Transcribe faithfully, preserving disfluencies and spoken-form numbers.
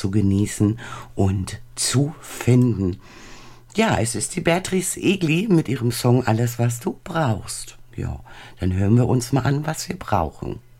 zu genießen und zu finden. Ja, es ist die Beatrice Egli mit ihrem Song Alles, was du brauchst. Ja, dann hören wir uns mal an, was wir brauchen.